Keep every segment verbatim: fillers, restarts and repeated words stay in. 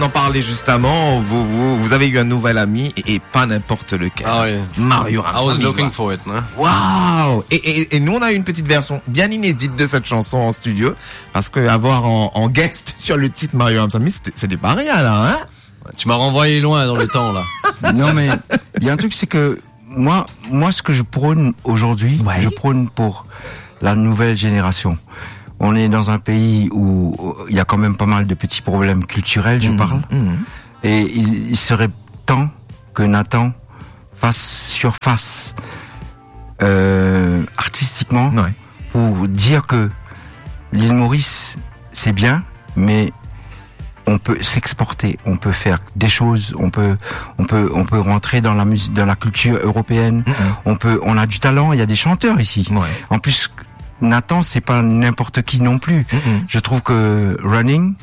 On en parlait justement, vous, vous, vous avez eu un nouvel ami et, et pas n'importe lequel. Ah oui. Mario Ramsamy. I was looking for it, hein. Waouh! Et, et, et nous, on a une petite version bien inédite de cette chanson en studio, parce que avoir en, en guest sur le titre Mario Ramsamy, c'était, c'était pas rien, là, hein? Tu m'as renvoyé loin dans le temps, là. Non, mais il y a un truc, c'est que moi, moi, ce que je prône aujourd'hui, Ouais. je prône pour la nouvelle génération. On est dans un pays où il y a quand même pas mal de petits problèmes culturels, je Mmh, parle. mmh. Et il, il serait temps que Nathan fasse surface euh, artistiquement Ouais. pour dire que l'île Maurice, c'est bien, mais on peut s'exporter, on peut faire des choses, on peut, on peut, on peut rentrer dans la musique, dans la culture européenne. Mmh. On peut, on a du talent. Il y a des chanteurs ici. Ouais. En plus, Nathan, c'est pas n'importe qui non plus. Mmh. Je trouve que Running,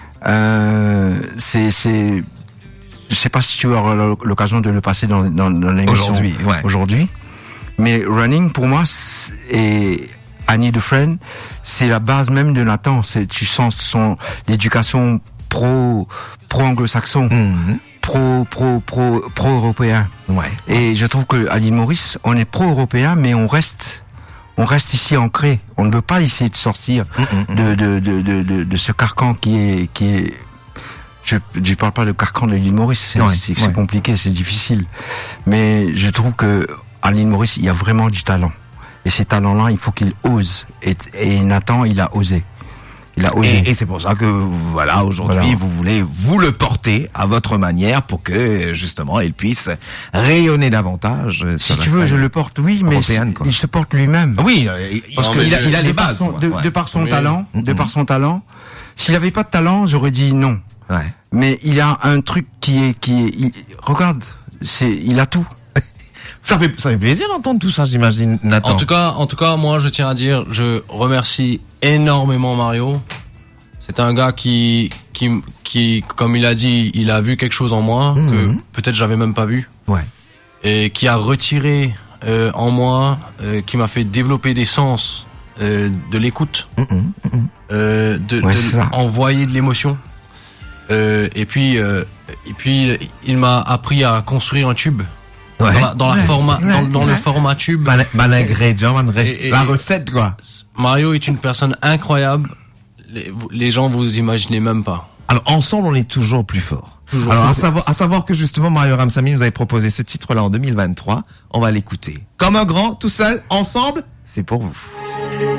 euh, c'est, c'est, je sais pas si tu auras l'occasion de le passer dans, dans, dans l'émission Aujourd'hui, ouais. aujourd'hui. Mais Running, pour moi, c'est- et Annie Dufresne, c'est la base même de Nathan. C'est, tu sens son l'éducation pro, pro anglo-saxon, Mmh. pro, pro, pro, pro européen. Ouais. Et je trouve que à l'île Maurice, on est pro-européen, mais on reste, on reste ici ancré. On ne veut pas essayer de sortir Mmh, de, de, de, de, de, de ce carcan qui est, qui est. Je, je parle pas de carcan de l'île Maurice. C'est, Ouais, c'est, ouais. c'est compliqué, c'est difficile. Mais je trouve que à l'île Maurice, il y a vraiment du talent. Et ces talents-là, il faut qu'ils osent. Et, et Nathan, il a osé. Il a osé. Et, et c'est pour ça que, voilà, aujourd'hui, Voilà. vous voulez vous le porter à votre manière pour que, justement, il puisse rayonner davantage. Si sur la tu veux, scène je le porte, oui, mais européenne, quoi. il se porte lui-même. Oui, euh, il, Parce il- que il a, il a de les par bases. son- quoi. de, Ouais. de par son Oui. talent, de Mhm. par son talent. S'il avait pas de talent, j'aurais dit non. Ouais. Mais il a un truc qui est, qui est, il- regarde, c'est, il a tout. Ça fait, ça fait plaisir d'entendre tout ça, j'imagine, Nathan. En tout cas, en tout cas, moi, je tiens à dire, je remercie énormément Mario. C'est un gars qui, qui, qui, comme il a dit, il a vu quelque chose en moi Mhm. que peut-être j'avais même pas vu, Ouais. et qui a retiré euh, en moi, euh, qui m'a fait développer des sens euh, de l'écoute, Mhm, mhm. euh, de, Ouais, de c'est ça. envoyer de l'émotion. Euh, et puis, euh, et puis, il m'a appris à construire un tube. Ouais. Dans, la, dans, la Ouais, format, ouais, dans, dans le ouais. format tube. Mal, mal ingrédient, mal ré- Et- et- la recette, quoi. Mario est une personne incroyable. Les, vous- les gens, vous imaginez même pas. Alors, ensemble, on est toujours plus fort. Toujours. Alors, à savoir, à savoir que justement, Mario Ramsamy nous avait proposé ce titre-là en deux mille vingt-trois. On va l'écouter. Comme un grand, tout seul, ensemble, c'est pour vous.